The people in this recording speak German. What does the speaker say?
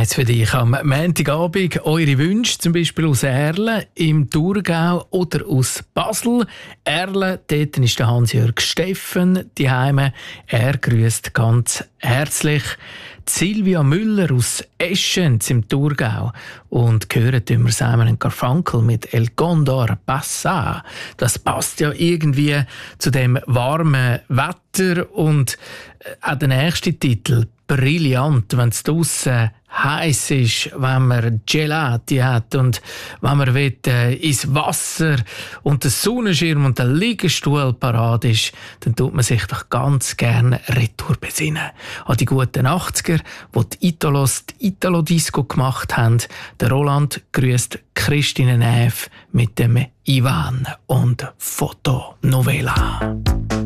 eins für dich. Am Montagabend eure Wünsche, zum Beispiel aus Erlen im Thurgau oder aus Basel. Erlen, dort ist der Hans-Jörg Steffen die Heime. Er grüßt ganz herzlich. Silvia Müller aus Eschenz im Thurgau. Und hören wir Simon & Garfunkel mit El Condor Passa. Das passt ja irgendwie zu dem warmen Wetter. Und auch der nächste Titel, brillant, wenn es draussen heiß ist, wenn man Gelati hat und wenn man ins Wasser und der Sonnenschirm und der Liegestuhl parat ist, dann tut man sich doch ganz gerne retour besinnen. An die guten 80er, wo die Italos die Italo-Disco gemacht haben. Der Roland grüßt Christine Neff mit dem Ivan und Fotonovela.